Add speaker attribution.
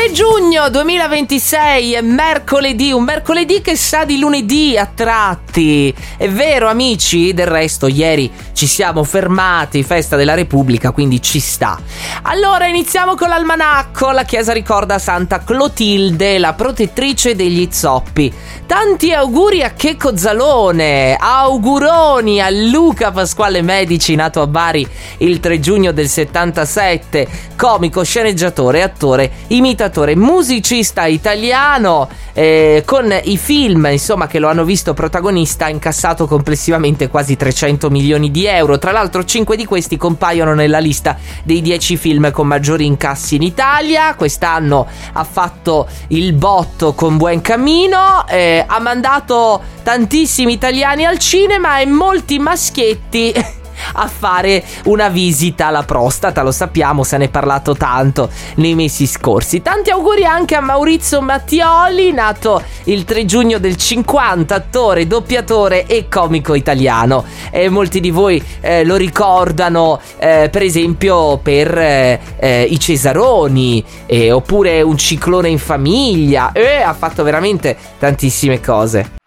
Speaker 1: 3 giugno 2026 è mercoledì, un mercoledì che sa di lunedì a tratti. È vero, amici? Del resto ieri ci siamo fermati, festa della Repubblica, quindi ci sta. Allora iniziamo con l'almanacco. La chiesa ricorda Santa Clotilde, la protettrice degli zoppi. Tanti auguri a Checco Zalone, auguroni a Luca Pasquale Medici, nato a Bari il 3 giugno del 77, comico, sceneggiatore, attore, imitatore, musicista italiano, con i film insomma che lo hanno visto protagonista ha incassato complessivamente quasi 300 milioni di euro. Tra l'altro 5 di questi compaiono nella lista dei 10 film con maggiori incassi in Italia. Quest'anno ha fatto il botto con Buen Cammino, ha mandato tantissimi italiani al cinema e molti maschietti a fare una visita alla prostata, lo sappiamo, se ne è parlato tanto nei mesi scorsi. Tanti auguri anche a Maurizio Mattioli, nato il 3 giugno del 50, attore, doppiatore e comico italiano. Molti di voi lo ricordano per esempio per i Cesaroni, oppure Un ciclone in famiglia, ha fatto veramente tantissime cose.